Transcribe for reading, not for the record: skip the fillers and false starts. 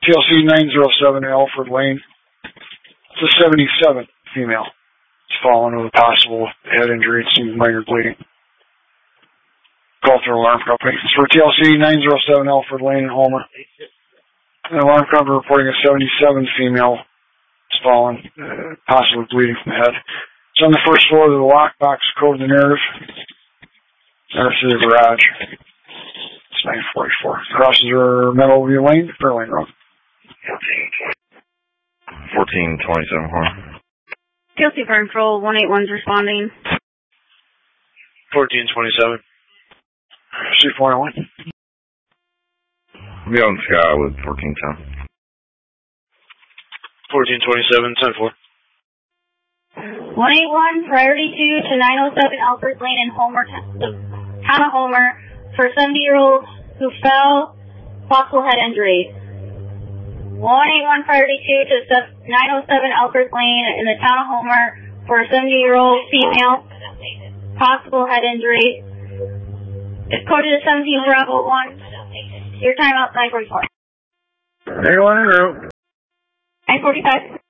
TLC 907 Alfred Lane. It's a 77 female. It's fallen with a possible head injury and some minor bleeding. Call to alarm company. It's for TLC 907 Alfred Lane in Homer. An alarm company reporting a 77 female. It's fallen, possibly bleeding from the head. It's on the first floor of the lockbox. Code the narrative. There's the garage. It's 944. Crosses are Meadowview Lane, Fairlane Road. 1427 Horn. TLC Fire Control 181's responding. 1427. C401. Be on Sky with 1410. 1427, 10-4. 181, priority 2 to 907 Alfred Lane in Homer, town of Homer, for a 70-year-old who fell, possible head injury. 181, priority 2 to 907 Alfred Lane in the town of Homer, for a 70-year-old female, possible head injury. It's coded as 17 Bravo 1. Your timeout 944. 911 en route. 945.